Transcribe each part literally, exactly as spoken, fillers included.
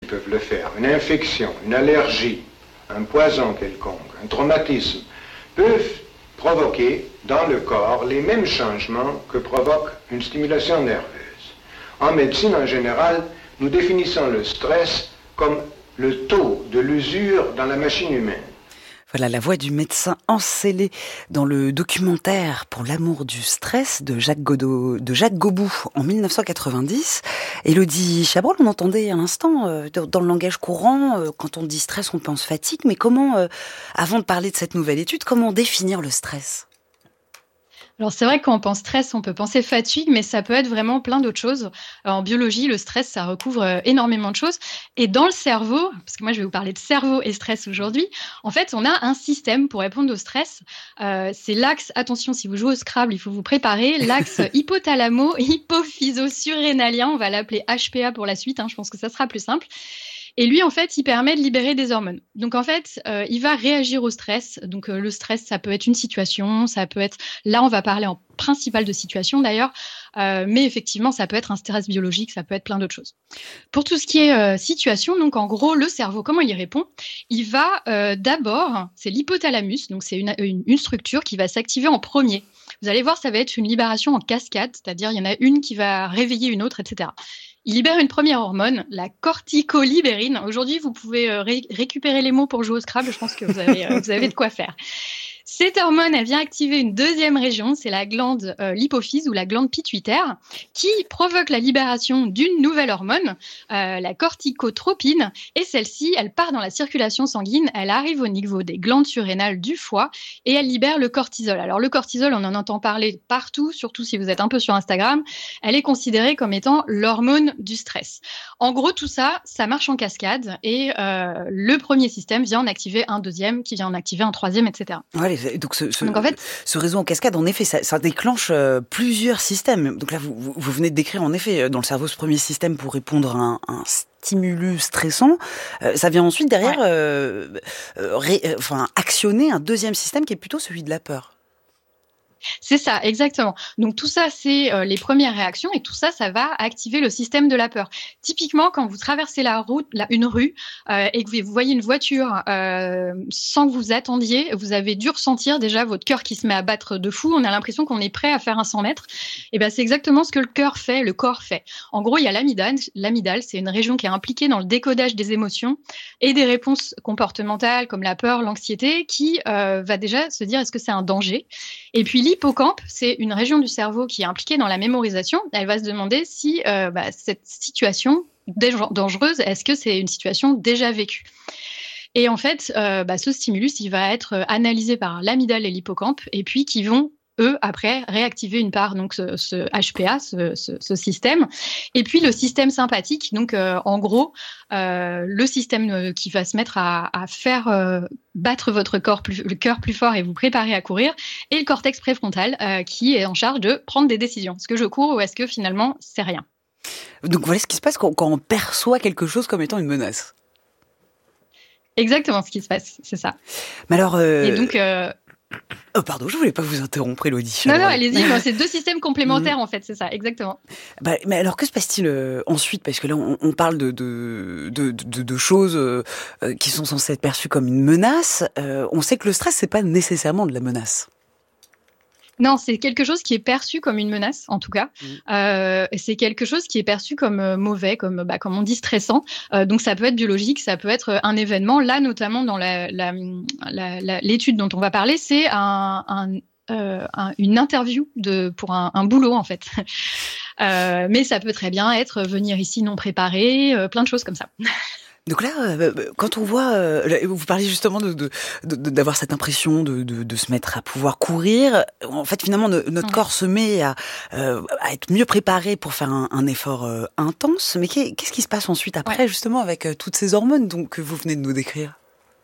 peuvent le faire. Une infection, une allergie, un poison quelconque, un traumatisme, peuvent provoquer dans le corps les mêmes changements que provoque une stimulation nerveuse. En médecine, en général, nous définissons le stress comme le taux de l'usure dans la machine humaine. Voilà la voix du médecin encelé dans le documentaire Pour l'amour du stress de Jacques Godot, de Jacques Gobou en dix-neuf cent quatre-vingt-dix. Élodie Chabrol, on entendait à l'instant euh, dans le langage courant, euh, quand on dit stress, on pense fatigue. Mais comment, euh, avant de parler de cette nouvelle étude, comment définir le stress ? Alors c'est vrai que quand on pense stress, on peut penser fatigue, mais ça peut être vraiment plein d'autres choses. En biologie, le stress, ça recouvre énormément de choses. Et dans le cerveau, parce que moi je vais vous parler de cerveau et stress aujourd'hui, en fait on a un système pour répondre au stress. Euh, c'est l'axe, attention si vous jouez au Scrabble, il faut vous préparer, l'axe hypothalamo-hypophyso-surrénalien, on va l'appeler H P A pour la suite, hein, je pense que ça sera plus simple. Et lui, en fait, il permet de libérer des hormones. Donc, en fait, euh, il va réagir au stress. Donc, euh, le stress, ça peut être une situation, ça peut être... Là, on va parler en principal de situation, d'ailleurs. Euh, mais effectivement, ça peut être un stress biologique, ça peut être plein d'autres choses. Pour tout ce qui est euh, situation, donc, en gros, le cerveau, comment il y répond ? Il va euh, d'abord... C'est l'hypothalamus, donc c'est une, une, une structure qui va s'activer en premier. Vous allez voir, ça va être une libération en cascade, c'est-à-dire il y en a une qui va réveiller une autre, et cetera. Il libère une première hormone, la corticolibérine. Aujourd'hui, vous pouvez euh, ré- récupérer les mots pour jouer au Scrabble. Je pense que vous avez, euh, vous avez de quoi faire. Cette hormone, elle vient activer une deuxième région, c'est la glande euh, l'hypophyse ou la glande pituitaire, qui provoque la libération d'une nouvelle hormone, euh, la corticotropine. Et celle-ci, elle part dans la circulation sanguine, elle arrive au niveau des glandes surrénales du foie et elle libère le cortisol. Alors le cortisol, on en entend parler partout, surtout si vous êtes un peu sur Instagram. Elle est considérée comme étant l'hormone du stress. En gros, tout ça, ça marche en cascade et euh, le premier système vient en activer un deuxième, qui vient en activer un troisième, et cetera. Ouais, donc ce, ce, donc en fait, ce réseau en cascade, en effet, ça, ça déclenche euh, plusieurs systèmes. Donc là, vous, vous, vous venez de décrire, en effet, dans le cerveau, ce premier système pour répondre à un, un stimulus stressant. Euh, ça vient ensuite, derrière, ouais. euh, euh, ré, euh, enfin, actionner un deuxième système qui est plutôt celui de la peur. C'est ça, exactement. Donc tout ça, c'est euh, les premières réactions et tout ça, ça va activer le système de la peur. Typiquement, quand vous traversez la route, la, une rue euh, et que vous voyez une voiture euh, sans que vous attendiez, vous avez dû ressentir déjà votre cœur qui se met à battre de fou. On a l'impression qu'on est prêt à faire un cent mètres. Et ben c'est exactement ce que le cœur fait, le corps fait. En gros, il y a l'amygdale. L'amygdale, c'est une région qui est impliquée dans le décodage des émotions et des réponses comportementales comme la peur, l'anxiété, qui euh, va déjà se dire est-ce que c'est un danger. Et puis l'hippocampe, c'est une région du cerveau qui est impliquée dans la mémorisation. Elle va se demander si euh, bah, cette situation dangereuse, est-ce que c'est une situation déjà vécue ? Et en fait, euh, bah, ce stimulus, il va être analysé par l'amygdale et l'hippocampe, et puis qui vont eux, après, réactiver une part, donc ce, ce H P A, ce, ce, ce système. Et puis le système sympathique, donc euh, en gros, euh, le système qui va se mettre à, à faire euh, battre votre corps plus, le cœur plus fort et vous préparer à courir, et le cortex préfrontal euh, qui est en charge de prendre des décisions. Est-ce que je cours ou est-ce que finalement, c'est rien ? Donc voilà ce qui se passe quand, quand on perçoit quelque chose comme étant une menace. Exactement ce qui se passe, c'est ça. Mais alors... Euh... Et donc... Euh... Oh pardon, je voulais pas vous interrompre, Élodie. Non, non, allez-y, moi, c'est deux systèmes complémentaires, en fait, c'est ça, exactement. Bah, mais alors, que se passe-t-il euh, ensuite ? Parce que là, on, on parle de, de, de, de, de choses euh, qui sont censées être perçues comme une menace. Euh, on sait que le stress, c'est pas nécessairement de la menace. Non, c'est quelque chose qui est perçu comme une menace, en tout cas. Mmh. Euh, c'est quelque chose qui est perçu comme euh, mauvais, comme, bah, comme on dit, stressant. Euh, donc, ça peut être biologique, ça peut être un événement. Là, notamment, dans la, la, la, la, l'étude dont on va parler, c'est un, un, euh, un, une interview de, pour un, un boulot, en fait. euh, mais ça peut très bien être venir ici non préparé, euh, plein de choses comme ça. Donc là, euh, quand on voit, euh, vous parliez justement de, de, de, d'avoir cette impression de, de, de se mettre à pouvoir courir. En fait, finalement, notre mmh. corps se met à, euh, à être mieux préparé pour faire un, un effort euh, intense. Mais qu'est, qu'est-ce qui se passe ensuite après, ouais. justement, avec euh, toutes ces hormones donc, que vous venez de nous décrire ?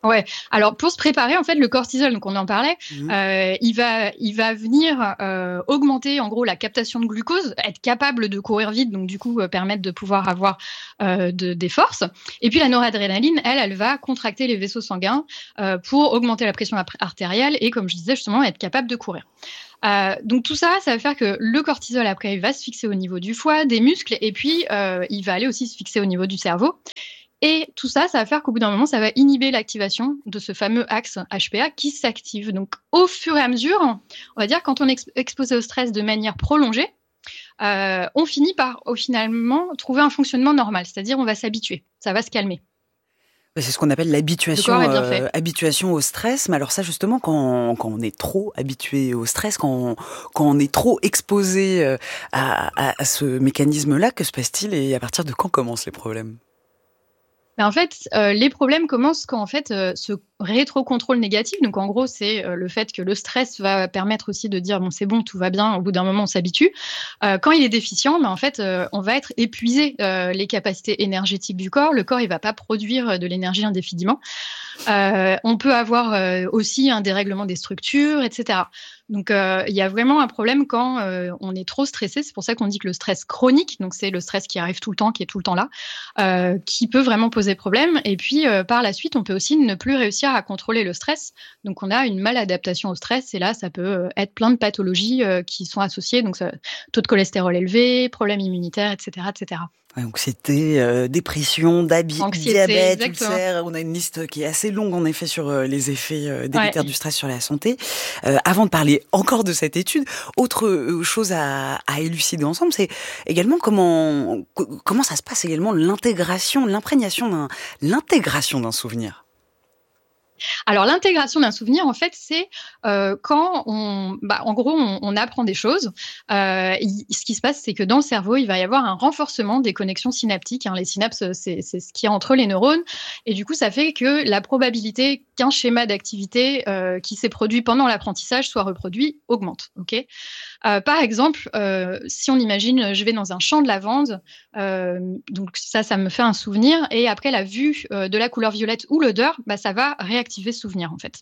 Ouais. Alors pour se préparer, en fait, le cortisol, donc on en parlait, mmh. euh, il va, il va venir euh, augmenter en gros la captation de glucose, être capable de courir vite, donc du coup euh, permettre de pouvoir avoir euh, de, des forces. Et puis la noradrénaline, elle, elle va contracter les vaisseaux sanguins euh, pour augmenter la pression artérielle et, comme je disais justement, être capable de courir. Euh, donc tout ça, ça va faire que le cortisol après, il va se fixer au niveau du foie, des muscles, et puis euh, il va aller aussi se fixer au niveau du cerveau. Et tout ça, ça va faire qu'au bout d'un moment, ça va inhiber l'activation de ce fameux axe H P A qui s'active. Donc, au fur et à mesure, on va dire, quand on est exposé au stress de manière prolongée, euh, on finit par, au finalement, trouver un fonctionnement normal. C'est-à-dire, on va s'habituer, ça va se calmer. C'est ce qu'on appelle l'habituation, euh, habituation au stress. Mais alors ça, justement, quand, quand on est trop habitué au stress, quand on, quand on est trop exposé à, à, à ce mécanisme-là, que se passe-t-il et à partir de quand commencent les problèmes ? Ben en fait, euh, les problèmes commencent quand en fait euh, ce rétro-contrôle négatif, donc en gros c'est euh, le fait que le stress va permettre aussi de dire bon c'est bon, tout va bien, au bout d'un moment on s'habitue. Euh, quand il est déficient, ben en fait euh, on va être épuisé euh, les capacités énergétiques du corps, le corps il va pas produire de l'énergie indéfiniment. Euh, on peut avoir euh, aussi un dérèglement des structures, et cetera. Donc, euh, il y a vraiment un problème quand euh, on est trop stressé. C'est pour ça qu'on dit que le stress chronique, donc c'est le stress qui arrive tout le temps, qui est tout le temps là, euh, qui peut vraiment poser problème. Et puis, euh, par la suite, on peut aussi ne plus réussir à contrôler le stress. Donc, on a une maladaptation au stress. Et là, ça peut être plein de pathologies euh, qui sont associées. Donc, ça, taux de cholestérol élevé, problèmes immunitaires, et cetera, et cetera. Anxiété, euh, dépression, diabète, ulcère. On a une liste qui est assez longue en effet sur euh, les effets euh, délétères ouais. du stress sur la santé. Euh, avant de parler encore de cette étude, autre euh, chose à, à élucider ensemble, c'est également comment comment ça se passe également l'intégration, l'imprégnation d'un l'intégration d'un souvenir. Alors, l'intégration d'un souvenir, en fait, c'est euh, quand on, bah, en gros, on, on apprend des choses. Euh, il, ce qui se passe, c'est que dans le cerveau, il va y avoir un renforcement des connexions synaptiques. Hein. Les synapses, c'est, c'est ce qui est entre les neurones. Et du coup, ça fait que la probabilité qu'un schéma d'activité euh, qui s'est produit pendant l'apprentissage soit reproduit augmente. Okay euh, par exemple, euh, si on imagine, je vais dans un champ de lavande, euh, donc ça, ça me fait un souvenir. Et après la vue euh, de la couleur violette ou l'odeur, bah, ça va réactiver ce souvenir en fait.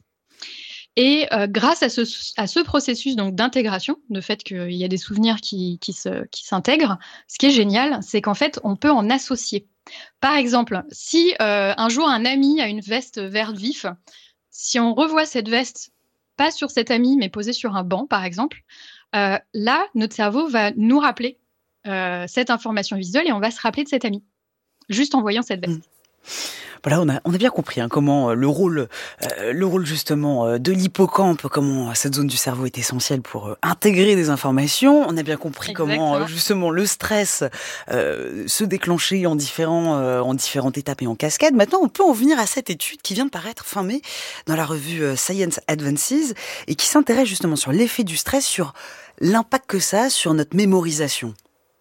Et euh, grâce à ce, à ce processus donc d'intégration, le fait qu'il y a des souvenirs qui, qui, se, qui s'intègrent, ce qui est génial, c'est qu'en fait, on peut en associer. Par exemple, si euh, un jour un ami a une veste vert vif, si on revoit cette veste, pas sur cet ami, mais posée sur un banc, par exemple, euh, là, notre cerveau va nous rappeler euh, cette information visuelle et on va se rappeler de cet ami, juste en voyant cette veste. Mmh. Voilà, on a, on a bien compris hein, comment le rôle, euh, le rôle justement euh, de l'hippocampe, comment cette zone du cerveau est essentielle pour euh, intégrer des informations. On a bien compris Exactement. comment euh, justement le stress euh, se déclenchait en différents, euh, en différentes étapes et en cascade. Maintenant, on peut en venir à cette étude qui vient de paraître fin mai dans la revue euh, Science Advances et qui s'intéresse justement sur l'effet du stress, sur l'impact que ça a sur notre mémorisation.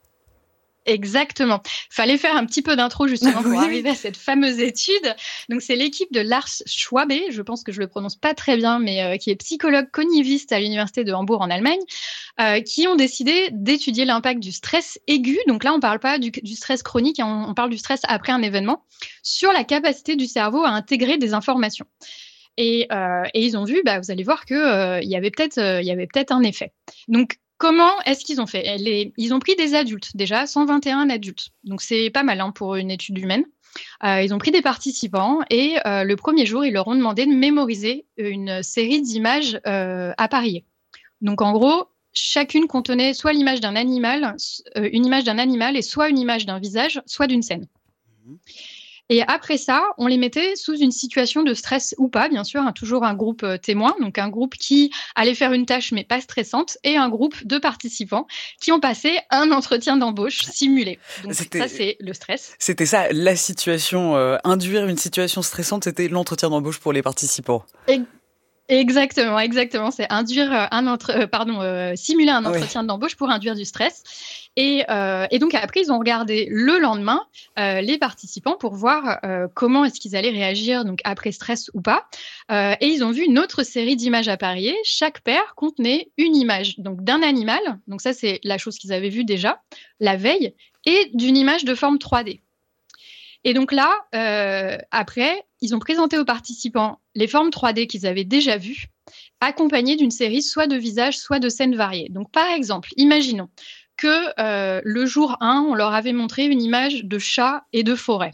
Exactement. Fallait faire un petit peu d'intro justement pour oui. arriver à cette fameuse étude. Donc c'est l'équipe de Lars Schwabe, je pense que je le prononce pas très bien, mais euh, qui est psychologue cogniviste à l'université de Hambourg en Allemagne, euh, qui ont décidé d'étudier l'impact du stress aigu. Donc là, on parle pas du, du stress chronique, hein, on, on parle du stress après un événement, sur la capacité du cerveau à intégrer des informations. Et, euh, et ils ont vu, bah, vous allez voir que euh, il y avait peut-être, euh, il y avait peut-être un effet. Donc comment est-ce qu'ils ont fait ? Les, Ils ont pris des adultes, déjà, cent vingt et un adultes. Donc, c'est pas mal hein, pour une étude humaine. Euh, ils ont pris des participants et euh, le premier jour, ils leur ont demandé de mémoriser une série d'images euh, appariées. Donc, en gros, chacune contenait soit l'image d'un animal, euh, une image d'un animal et soit une image d'un visage, soit d'une scène. Mmh. Et après ça, on les mettait sous une situation de stress ou pas, bien sûr, hein, toujours un groupe euh, témoin, donc un groupe qui allait faire une tâche mais pas stressante, et un groupe de participants qui ont passé un entretien d'embauche simulé. Donc c'était, ça, c'est le stress. C'était ça, la situation, euh, induire une situation stressante, c'était l'entretien d'embauche pour les participants. Et... Exactement, exactement. C'est induire un entre, euh, pardon, euh, simuler un entretien oui. d'embauche pour induire du stress. Et, euh, et donc après, ils ont regardé le lendemain euh, les participants pour voir euh, comment est-ce qu'ils allaient réagir, donc après stress ou pas. Euh, et ils ont vu une autre série d'images apparier. Chaque paire contenait une image, donc d'un animal. Donc ça, c'est la chose qu'ils avaient vue déjà la veille, et d'une image de forme trois D. Et donc là, euh, après, ils ont présenté aux participants les formes trois D qu'ils avaient déjà vues, accompagnées d'une série soit de visages, soit de scènes variées. Donc par exemple, imaginons que euh, le jour un, on leur avait montré une image de chat et de forêt.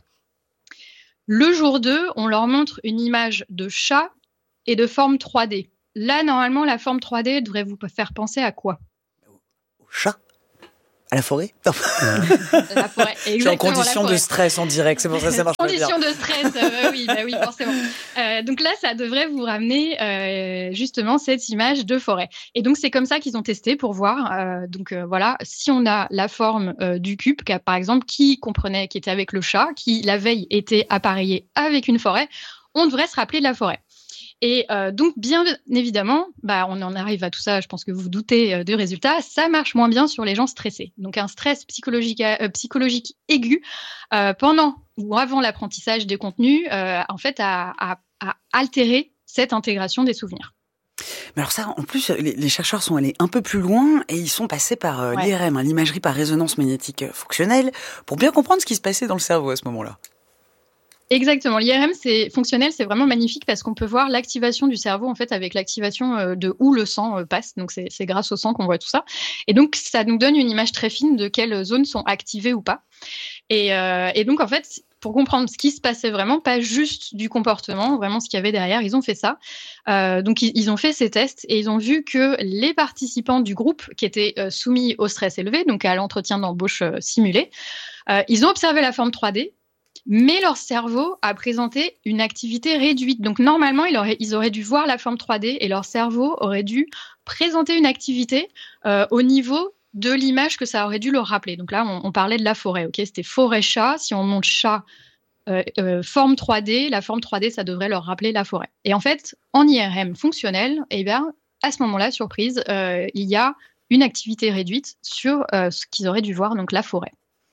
Le jour deux, on leur montre une image de chat et de forme trois D. Là, normalement, la forme trois D devrait vous faire penser à quoi ? Au chat ? À la forêt ? Non. La forêt, exactement. Je suis en condition de stress en direct, c'est pour ça que ça marche pas bien. Condition de stress, euh, oui, bah oui, forcément. Euh, donc là, ça devrait vous ramener euh, justement cette image de forêt. Et donc c'est comme ça qu'ils ont testé pour voir. Euh, donc euh, voilà, si on a la forme euh, du cube, par exemple, qui comprenait, qui était avec le chat, qui la veille était appareillé avec une forêt, on devrait se rappeler de la forêt. Et euh, donc, bien évidemment, bah, on en arrive à tout ça, je pense que vous vous doutez euh, du résultat, ça marche moins bien sur les gens stressés. Donc, un stress psychologique, euh, psychologique aigu euh, pendant ou avant l'apprentissage des contenus, euh, en fait, a, a, a altéré cette intégration des souvenirs. Mais alors ça, en plus, les, les chercheurs sont allés un peu plus loin et ils sont passés par euh, ouais. l'I R M, hein, l'imagerie par résonance magnétique fonctionnelle, pour bien comprendre ce qui se passait dans le cerveau à ce moment-là. Exactement. L'I R M, c'est fonctionnel, c'est vraiment magnifique parce qu'on peut voir l'activation du cerveau en fait avec l'activation de où le sang passe. Donc c'est, c'est grâce au sang qu'on voit tout ça. Et donc ça nous donne une image très fine de quelles zones sont activées ou pas. Et, euh, et donc en fait, pour comprendre ce qui se passait vraiment, pas juste du comportement, vraiment ce qu'il y avait derrière, ils ont fait ça. Euh, donc ils, ils ont fait ces tests et ils ont vu que les participants du groupe qui étaient euh, soumis au stress élevé, donc à l'entretien d'embauche euh, simulé, euh, ils ont observé la forme trois D. Mais leur cerveau a présenté une activité réduite. Donc, normalement, ils auraient, ils auraient dû voir la forme trois D et leur cerveau aurait dû présenter une activité euh, au niveau de l'image que ça aurait dû leur rappeler. Donc là, on, on parlait de la forêt, ok ? C'était forêt-chat. Si on monte chat, euh, euh, forme trois D, la forme trois D, ça devrait leur rappeler la forêt. Et en fait, en I R M fonctionnel, eh bien, à ce moment-là, surprise, euh, il y a une activité réduite sur euh, ce qu'ils auraient dû voir, donc la forêt.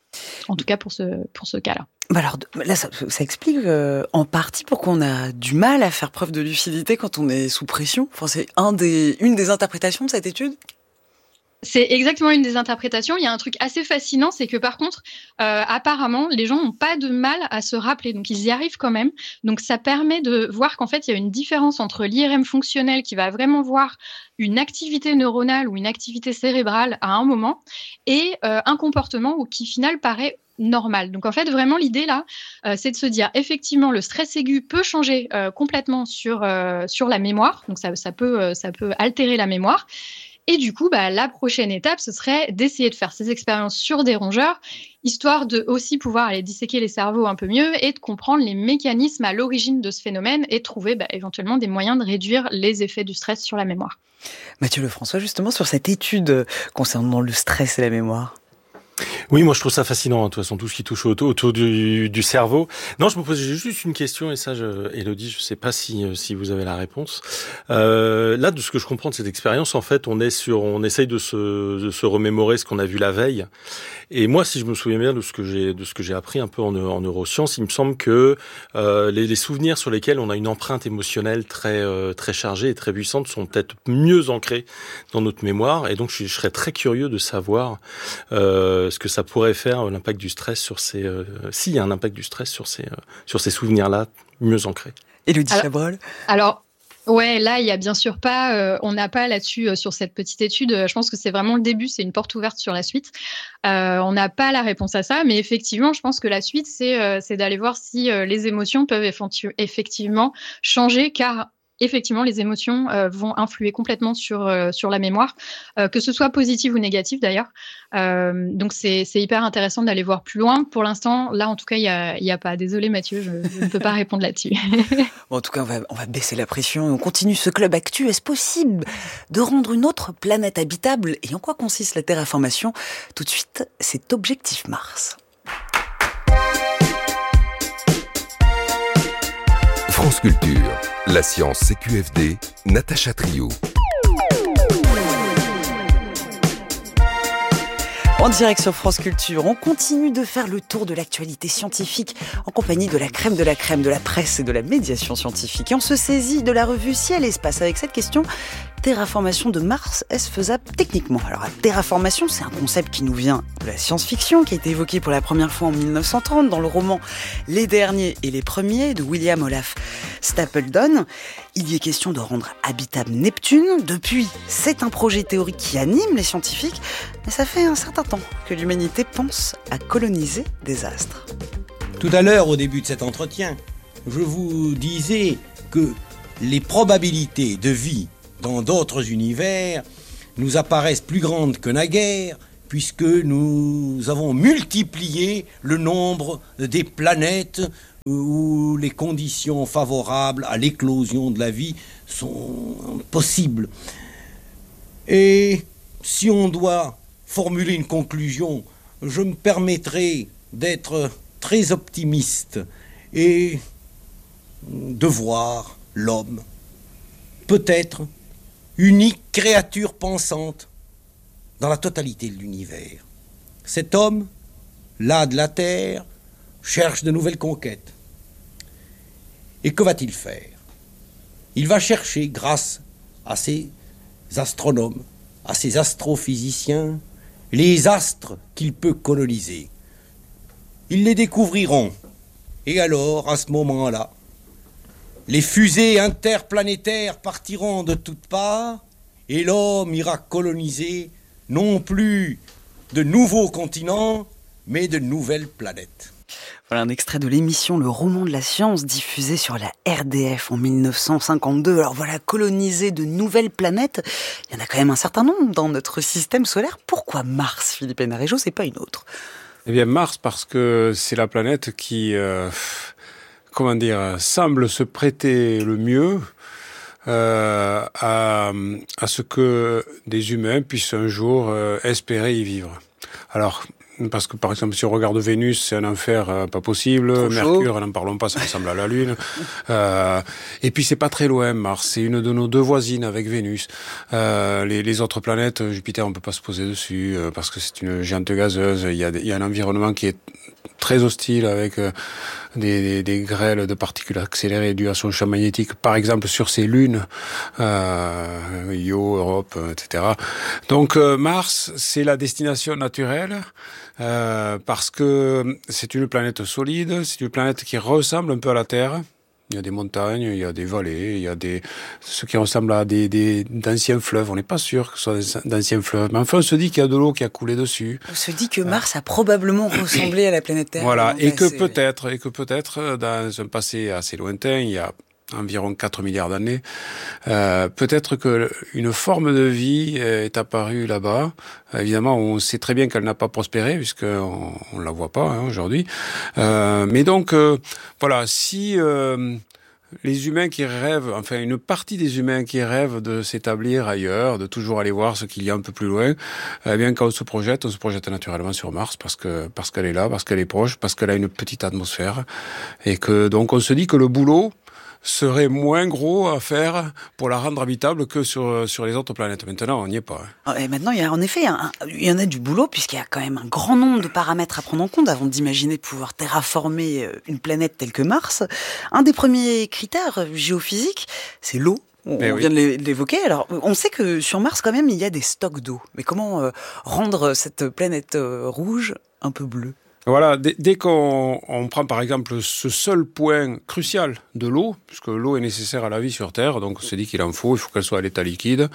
En tout cas, pour ce, pour ce cas-là. Bah alors là, ça, ça explique euh, en partie pourquoi on a du mal à faire preuve de lucidité quand on est sous pression. Enfin, c'est un des, une des interprétations de cette étude. C'est exactement une des interprétations. Il y a un truc assez fascinant, c'est que par contre, euh, apparemment, les gens n'ont pas de mal à se rappeler. Donc, ils y arrivent quand même. Donc, ça permet de voir qu'en fait, il y a une différence entre l'I R M fonctionnel qui va vraiment voir une activité neuronale ou une activité cérébrale à un moment et euh, un comportement où, qui, final, paraît normal. Donc, en fait, vraiment, l'idée là, euh, c'est de se dire, effectivement, le stress aigu peut changer euh, complètement sur, euh, sur la mémoire. Donc, ça, ça, peut, euh, ça peut altérer la mémoire. Et du coup, bah, la prochaine étape, ce serait d'essayer de faire ces expériences sur des rongeurs, histoire de aussi pouvoir aller disséquer les cerveaux un peu mieux et de comprendre les mécanismes à l'origine de ce phénomène et trouver bah, éventuellement des moyens de réduire les effets du stress sur la mémoire. Mathieu Lefrançois, justement, sur cette étude concernant le stress et la mémoire. Oui, moi je trouve ça fascinant, de toute façon, tout ce qui touche autour, autour du, du cerveau. Non, je me pose juste une question, et ça, je, Élodie, je sais pas si, si vous avez la réponse. Euh, là, de ce que je comprends de cette expérience, en fait, on est sur, on essaye de se, de se remémorer ce qu'on a vu la veille. Et moi, si je me souviens bien de ce que j'ai, de ce que j'ai appris un peu en, en neurosciences, il me semble que euh, les, les souvenirs sur lesquels on a une empreinte émotionnelle très, euh, très chargée et très puissante sont peut-être mieux ancrés dans notre mémoire. Et donc, je, je serais très curieux de savoir euh, ce que ça pourrait faire, l'impact du stress sur ces, euh, s'il y a un impact du stress sur ces, euh, sur ces souvenirs-là mieux ancrés. Élodie Chabrol. Alors, ouais, là, il y a bien sûr pas, euh, on n'a pas là-dessus euh, sur cette petite étude. Euh, je pense que c'est vraiment le début, c'est une porte ouverte sur la suite. Euh, on n'a pas la réponse à ça, mais effectivement, je pense que la suite, c'est, euh, c'est d'aller voir si euh, les émotions peuvent effectu- effectivement changer, car effectivement, les émotions euh, vont influer complètement sur euh, sur la mémoire, euh, que ce soit positive ou négative d'ailleurs. Euh, donc c'est c'est hyper intéressant d'aller voir plus loin. Pour l'instant, là en tout cas, il y a il y a pas. Désolée Mathieu, je, je ne peux pas répondre là-dessus. Bon, en tout cas, on va on va baisser la pression et on continue ce club actu. Est-ce possible de rendre une autre planète habitable et en quoi consiste la terraformation ? Tout de suite, c'est Objectif Mars. France Culture, la science C Q F D, Natacha Trio. En direct sur France Culture, on continue de faire le tour de l'actualité scientifique en compagnie de la crème de la crème de la presse et de la médiation scientifique. Et on se saisit de la revue Ciel Espace avec cette question: terraformation de Mars, est-ce faisable techniquement ? Alors la terraformation, c'est un concept qui nous vient de la science-fiction, qui a été évoqué pour la première fois en mille neuf cent trente dans le roman Les Derniers et les Premiers de William Olaf Stapledon. Il y est question de rendre habitable Neptune. Depuis, c'est un projet théorique qui anime les scientifiques, mais ça fait un certain temps que l'humanité pense à coloniser des astres. Tout à l'heure, au début de cet entretien, je vous disais que les probabilités de vie dans d'autres univers nous apparaissent plus grandes que naguère, puisque nous avons multiplié le nombre des planètes où les conditions favorables à l'éclosion de la vie sont possibles. Et si on doit formuler une conclusion, je me permettrai d'être très optimiste et de voir l'homme, peut-être unique créature pensante dans la totalité de l'univers. Cet homme, là de la Terre, cherche de nouvelles conquêtes. Et que va-t-il faire ? Il va chercher, grâce à ses astronomes, à ses astrophysiciens, les astres qu'il peut coloniser. Ils les découvriront. Et alors, à ce moment-là, les fusées interplanétaires partiront de toutes parts et l'homme ira coloniser non plus de nouveaux continents, mais de nouvelles planètes. Voilà un extrait de l'émission Le Roman de la Science, diffusée sur la R D F en mille neuf cent cinquante-deux. Alors voilà, coloniser de nouvelles planètes, il y en a quand même un certain nombre dans notre système solaire. Pourquoi Mars, Philippe Hénarejos, c'est pas une autre ? Eh bien Mars, parce que c'est la planète qui, euh, comment dire, semble se prêter le mieux euh, à, à ce que des humains puissent un jour euh, espérer y vivre. Alors, parce que par exemple, si on regarde Vénus, c'est un enfer euh, pas possible. Trop Mercure, chaud. n'en parlons pas, ça ressemble à la Lune. Euh, et puis c'est pas très loin, Mars. C'est une de nos deux voisines avec Vénus. Euh, les, les autres planètes, Jupiter, on peut pas se poser dessus euh, parce que c'est une géante gazeuse. Il y a, il y a un environnement qui est très hostile avec euh, des, des, des grêles de particules accélérées dues à son champ magnétique, par exemple sur ces lunes, euh, Io, Europe, et cetera. Donc euh, Mars, c'est la destination naturelle euh, parce que c'est une planète solide, c'est une planète qui ressemble un peu à la Terre. Il y a des montagnes, il y a des vallées, il y a des ce qui ressemble à des, des d'anciens fleuves. On n'est pas sûr que ce soit d'anciens fleuves, mais enfin on se dit qu'il y a de l'eau qui a coulé dessus. On se dit que Mars a probablement ressemblé à la planète Terre. Voilà, et ben, que c'est... peut-être, et que peut-être dans un passé assez lointain, il y a environ quatre milliards d'années, euh, peut-être que une forme de vie est apparue là-bas. Évidemment, on sait très bien qu'elle n'a pas prospéré puisqu'on on la voit pas hein, aujourd'hui. Euh, mais donc, euh, voilà, si euh, les humains qui rêvent, enfin une partie des humains qui rêvent de s'établir ailleurs, de toujours aller voir ce qu'il y a un peu plus loin, eh bien quand on se projette, on se projette naturellement sur Mars parce que parce qu'elle est là, parce qu'elle est proche, parce qu'elle a une petite atmosphère et que donc on se dit que le boulot serait moins gros à faire pour la rendre habitable que sur sur les autres planètes. Maintenant, on n'y est pas. Hein. Et maintenant, il y a en effet, un, il y en a du boulot puisqu'il y a quand même un grand nombre de paramètres à prendre en compte avant d'imaginer pouvoir terraformer une planète telle que Mars. Un des premiers critères géophysiques, c'est l'eau. On Mais vient oui. de l'évoquer. Alors, on sait que sur Mars, quand même, il y a des stocks d'eau. Mais comment euh, rendre cette planète euh, rouge un peu bleue ? Voilà, dès, dès qu'on on prend par exemple ce seul point crucial de l'eau, puisque l'eau est nécessaire à la vie sur Terre, donc on se dit qu'il en faut, il faut qu'elle soit à l'état liquide,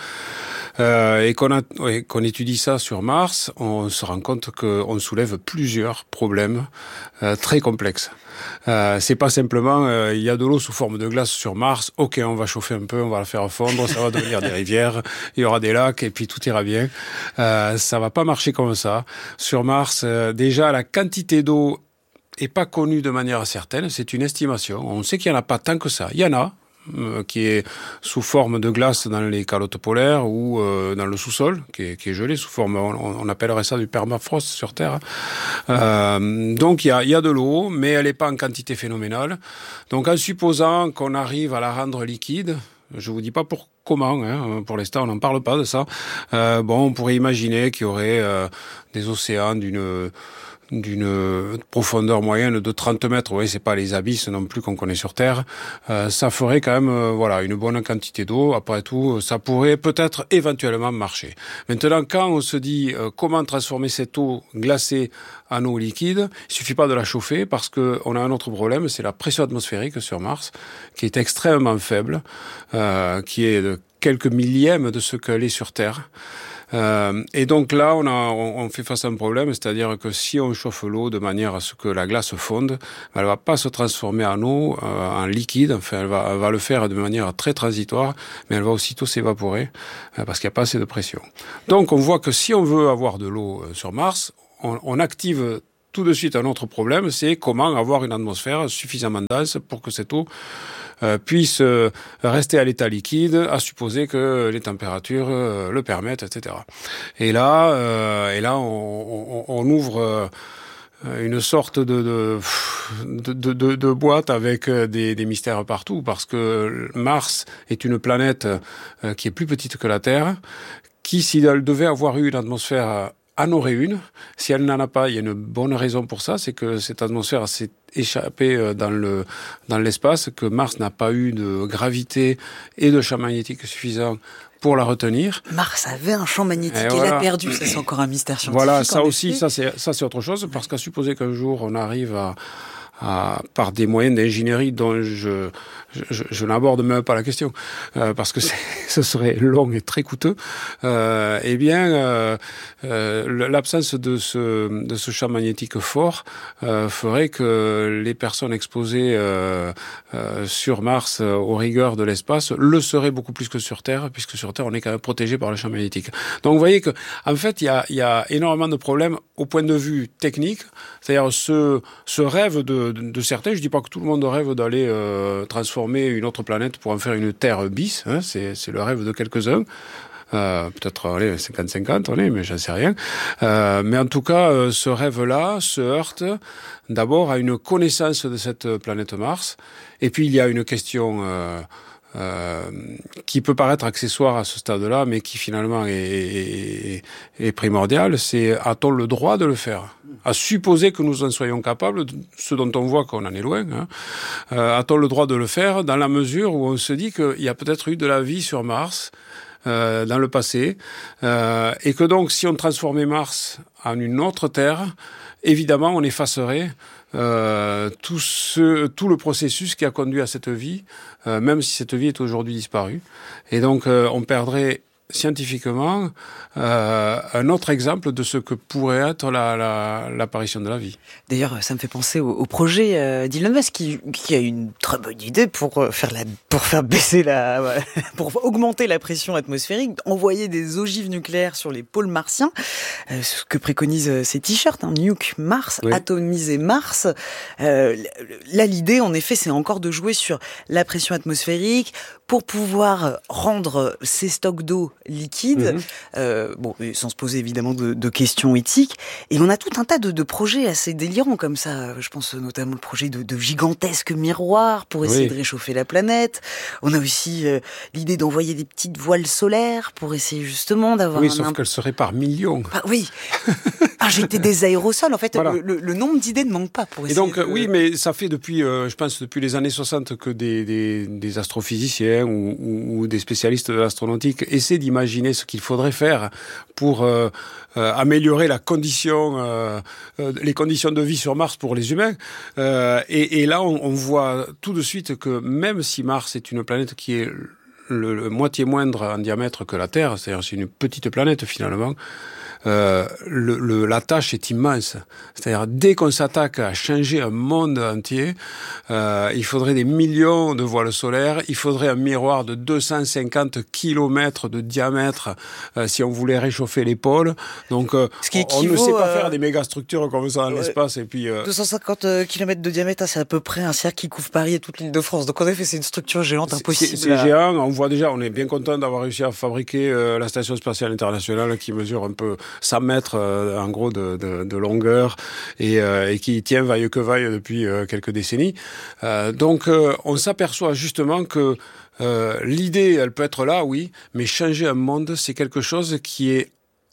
euh, et qu'on, a, ouais, qu'on étudie ça sur Mars, on se rend compte qu'on soulève plusieurs problèmes euh, très complexes. Euh, c'est pas simplement euh, il y a de l'eau sous forme de glace sur Mars, ok on va chauffer un peu, on va la faire fondre, ça va devenir des rivières, il y aura des lacs et puis tout ira bien. Euh, ça va pas marcher comme ça. Sur Mars, euh, déjà la quantité d'eau est pas connue de manière certaine, c'est une estimation. On sait qu'il y en a pas tant que ça. Il y en a euh, qui est sous forme de glace dans les calottes polaires ou euh, dans le sous-sol, qui est, qui est gelé sous forme, on, on appellerait ça du permafrost sur Terre. Euh, donc il y a, il y a de l'eau, mais elle n'est pas en quantité phénoménale. Donc en supposant qu'on arrive à la rendre liquide, je vous dis pas pour comment, hein, pour l'instant on n'en parle pas de ça, euh, bon on pourrait imaginer qu'il y aurait euh, des océans d'une d'une profondeur moyenne de trente mètres, vous voyez, c'est pas les abysses non plus qu'on connaît sur Terre, euh, ça ferait quand même euh, voilà une bonne quantité d'eau. Après tout, ça pourrait peut-être éventuellement marcher. Maintenant, quand on se dit euh, comment transformer cette eau glacée en eau liquide, il suffit pas de la chauffer parce que on a un autre problème, c'est la pression atmosphérique sur Mars, qui est extrêmement faible, euh, qui est de quelques millièmes de ce qu'elle est sur Terre. Euh, et donc là, on, a, on, on fait face à un problème, c'est-à-dire que si on chauffe l'eau de manière à ce que la glace fonde, elle va pas se transformer en eau, euh, en liquide. Enfin, elle va, elle va le faire de manière très transitoire, mais elle va aussitôt s'évaporer euh, parce qu'il n'y a pas assez de pression. Donc, on voit que si on veut avoir de l'eau euh, sur Mars, on, on active tout de suite un autre problème, c'est comment avoir une atmosphère suffisamment dense pour que cette eau Euh, puisse euh, rester à l'état liquide, à supposer que les températures euh, le permettent, et cetera. Et là, euh, et là, on, on, on ouvre euh, une sorte de de, de, de, de boîte avec des, des mystères partout, parce que Mars est une planète euh, qui est plus petite que la Terre, qui, si elle devait avoir eu une atmosphère, en aurait une. Si elle n'en a pas, il y a une bonne raison pour ça, c'est que cette atmosphère s'est échappée dans le dans l'espace, que Mars n'a pas eu de gravité et de champ magnétique suffisant pour la retenir. Mars avait un champ magnétique et, et voilà. l'a perdu. Ça, c'est encore un mystère scientifique. Voilà, ça aussi, ça c'est ça c'est autre chose, parce qu'à supposer qu'un jour on arrive à À, par des moyens d'ingénierie dont je, je, je n'aborde même pas la question, euh, parce que c'est, ce serait long et très coûteux, euh, eh bien, euh, euh, l'absence de ce, de ce champ magnétique fort euh, ferait que les personnes exposées euh, euh, sur Mars euh, aux rigueurs de l'espace le seraient beaucoup plus que sur Terre, puisque sur Terre, on est quand même protégé par le champ magnétique. Donc, vous voyez que, en fait, il y a, il y a énormément de problèmes au point de vue technique, c'est-à-dire ce, ce rêve de De, de certains, je dis pas que tout le monde rêve d'aller euh, transformer une autre planète pour en faire une Terre bis, hein, c'est, c'est le rêve de quelques-uns. Euh, peut-être allez, cinquante cinquante, allez, mais j'en sais rien. Euh, mais en tout cas, euh, ce rêve-là se heurte d'abord à une connaissance de cette planète Mars, et puis il y a une question euh, euh, qui peut paraître accessoire à ce stade-là, mais qui finalement est, est, est primordiale, c'est a-t-on le droit de le faire ? À supposer que nous en soyons capables, ce dont on voit qu'on en est loin, hein, euh, a-t-on le droit de le faire dans la mesure où on se dit qu'il y a peut-être eu de la vie sur Mars euh, dans le passé, euh, et que donc si on transformait Mars en une autre Terre, évidemment on effacerait euh, tout, ce, tout le processus qui a conduit à cette vie, euh, même si cette vie est aujourd'hui disparue. Et donc euh, on perdrait scientifiquement euh, un autre exemple de ce que pourrait être la, la, l'apparition de la vie. D'ailleurs, ça me fait penser au, au projet euh, d'Elon Musk qui, qui a une très bonne idée pour faire la, pour faire baisser la, pour augmenter la pression atmosphérique, envoyer des ogives nucléaires sur les pôles martiens, euh, ce que préconisent ces t-shirts, hein, Nuke Mars, oui. Atomiser Mars. Euh, là, l'idée, en effet, c'est encore de jouer sur la pression atmosphérique pour pouvoir rendre ces stocks d'eau liquides, mmh. euh, bon, sans se poser évidemment de, de questions éthiques. Et on a tout un tas de, de projets assez délirants comme ça. Je pense notamment le projet de, de gigantesques miroirs pour essayer oui. de réchauffer la planète. On a aussi euh, l'idée d'envoyer des petites voiles solaires pour essayer justement d'avoir... Oui, un sauf imp... qu'elles seraient par millions. Bah, oui, injecter des aérosols. En fait, voilà. le, le, le nombre d'idées ne manque pas pour essayer. Et donc, de... oui, mais ça fait depuis, euh, je pense, depuis les années soixante que des, des, des astrophysiciens ou, ou, ou des spécialistes de l'astronautique essaient d'imaginer ce qu'il faudrait faire pour euh, euh, améliorer la condition, euh, euh, les conditions de vie sur Mars pour les humains. Euh, et, et là, on, on voit tout de suite que même si Mars est une planète qui est le, le moitié moindre en diamètre que la Terre, c'est-à-dire c'est une petite planète finalement, Euh, le, le, la tâche est immense. C'est-à-dire, dès qu'on s'attaque à changer un monde entier, euh, il faudrait des millions de voiles solaires, il faudrait un miroir de deux cent cinquante kilomètres de diamètre euh, si on voulait réchauffer les pôles. Donc, euh, on ne sait pas euh, faire des méga structures comme ça dans ouais, l'espace. Et puis, euh... deux cent cinquante kilomètres de diamètre, c'est à peu près un cercle qui couvre Paris et toute l'île de France. Donc, en effet, c'est une structure géante impossible. C'est, c'est à... géant. On voit déjà, on est bien content d'avoir réussi à fabriquer euh, la Station Spatiale Internationale qui mesure un peu cent mètres euh, en gros de, de, de longueur et, euh, et qui tient vaille que vaille depuis euh, quelques décennies. Euh, donc euh, on s'aperçoit justement que euh, l'idée, elle peut être là, oui, mais changer un monde, c'est quelque chose qui est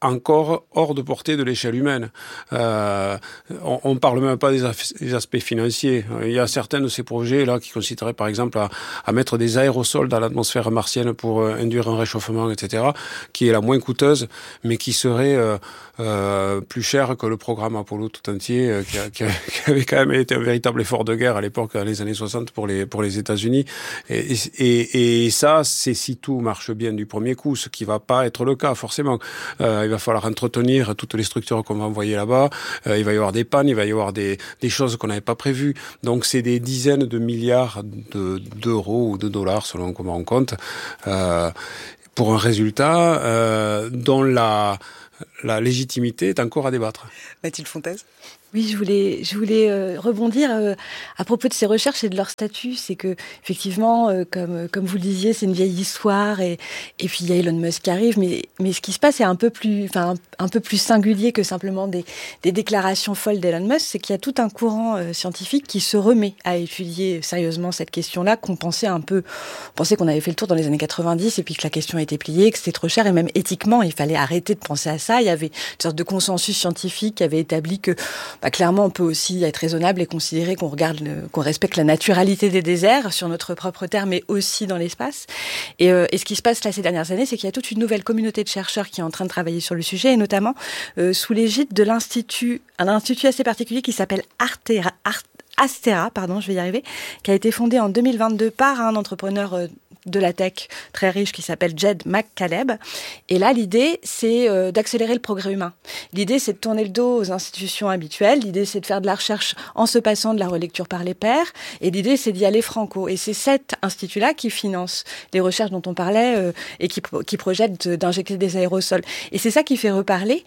encore hors de portée de l'échelle humaine. Euh, on, on parle même pas des, af- des aspects financiers. Il y a certains de ces projets là qui consisteraient par exemple à, à mettre des aérosols dans l'atmosphère martienne pour euh, induire un réchauffement, et cetera, qui est la moins coûteuse, mais qui serait euh, euh, plus cher que le programme Apollo tout entier, euh, qui, a, qui, a, qui avait quand même été un véritable effort de guerre à l'époque, dans les années soixante, pour les pour les États-Unis. Et, et, et ça, c'est si tout marche bien du premier coup, ce qui va pas être le cas forcément. Euh, il va falloir entretenir toutes les structures qu'on va envoyer là-bas. Euh, il va y avoir des pannes, il va y avoir des des choses qu'on n'avait pas prévues. Donc c'est des dizaines de milliards de, d'euros ou de dollars selon comment on compte, euh, pour un résultat euh, dont la la légitimité est encore à débattre. Mathilde Fontaise. Oui, je voulais, je voulais euh, rebondir euh, à propos de ces recherches et de leur statut. C'est que, effectivement, euh, comme, comme vous le disiez, c'est une vieille histoire et, et puis il y a Elon Musk qui arrive. Mais, mais ce qui se passe est un peu plus, enfin, un, un peu plus singulier que simplement des, des déclarations folles d'Elon Musk. C'est qu'il y a tout un courant euh, scientifique qui se remet à étudier sérieusement cette question-là, qu'on pensait un peu, on pensait qu'on avait fait le tour dans les années quatre-vingt-dix et puis que la question était pliée, que c'était trop cher et même éthiquement, il fallait arrêter de penser à ça. Il y avait une sorte de consensus scientifique qui avait établi que, bah, clairement, on peut aussi être raisonnable et considérer qu'on regarde, le, qu'on respecte la naturalité des déserts sur notre propre terre, mais aussi dans l'espace. Et, euh, et ce qui se passe là ces dernières années, c'est qu'il y a toute une nouvelle communauté de chercheurs qui est en train de travailler sur le sujet, et notamment euh, sous l'égide de l'institut, un institut assez particulier qui s'appelle Artera, Art, Astera, pardon, je vais y arriver, qui a été fondé en deux mille vingt-deux par un entrepreneur euh, de la tech très riche qui s'appelle Jed McCaleb. Et là, l'idée, c'est euh, d'accélérer le progrès humain. L'idée, c'est de tourner le dos aux institutions habituelles. L'idée, c'est de faire de la recherche en se passant de la relecture par les pairs. Et l'idée, c'est d'y aller franco. Et c'est cet institut-là qui finance les recherches dont on parlait euh, et qui, qui projette d'injecter des aérosols. Et c'est ça qui fait reparler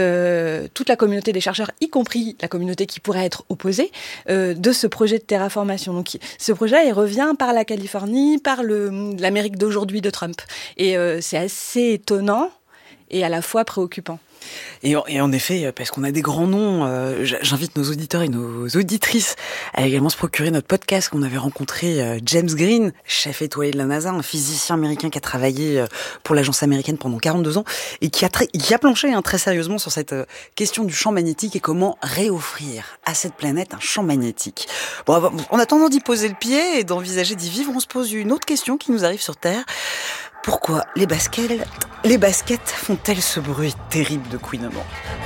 euh, toute la communauté des chercheurs, y compris la communauté qui pourrait être opposée, euh, de ce projet de terraformation. Donc, ce projet, il revient par la Californie, par le l'Amérique d'aujourd'hui de Trump. Et euh, c'est assez étonnant et à la fois préoccupant. Et, et en effet, parce qu'on a des grands noms, euh, j'invite nos auditeurs et nos auditrices à également se procurer notre podcast qu'on avait rencontré euh, James Green, chef étoilé de la NASA, un physicien américain qui a travaillé euh, pour l'agence américaine pendant quarante-deux ans et qui a, très, qui a planché hein, très sérieusement sur cette euh, question du champ magnétique et comment réoffrir à cette planète un champ magnétique. Bon, en attendant d'y poser le pied et d'envisager d'y vivre, on se pose une autre question qui nous arrive sur Terre. Pourquoi les baskets, les baskets font-elles ce bruit terrible de couinement ?